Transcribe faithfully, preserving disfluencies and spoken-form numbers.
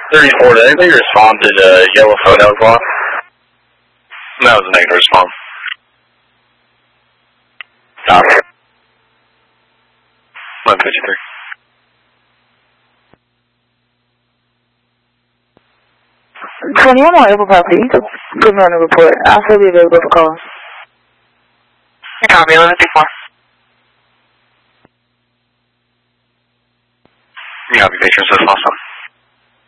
thirty-four, did anybody respond to the yellow phone that was lost? That was a negative response. Copy. one fifty-three. Tony, I'm on Apple property. You can put me on the report. I'll still be available for calls. Copy, eleven fifty-four. Copy, patron, so it's awesome.